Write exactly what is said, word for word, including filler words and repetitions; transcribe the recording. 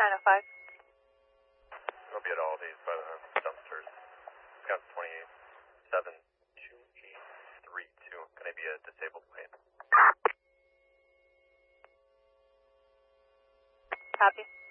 nine oh five. We'll be at all these by the dumpsters. Got twenty-seven two eight three two. Can I be a disabled plane? Copy.